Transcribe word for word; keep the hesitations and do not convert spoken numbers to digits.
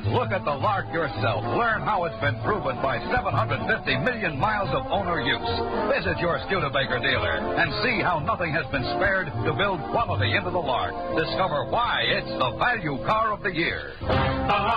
Look at the Lark yourself. Learn how it's been proven by seven hundred fifty million miles of owner use. Visit your Studebaker dealer and see how nothing has been spared to build quality into the Lark. Discover why it's the value car of the year.